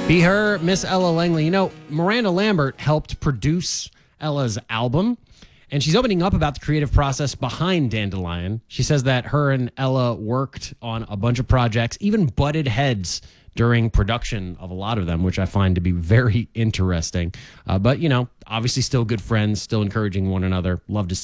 Be Her, Miss Ella Langley. You know, Miranda Lambert helped produce Ella's album, and she's opening up about the creative process behind Dandelion. She says that her and Ella worked on a bunch of projects, even butted heads during production of a lot of them, which I find to be very interesting. But, you know, obviously still good friends, still encouraging one another. Love to see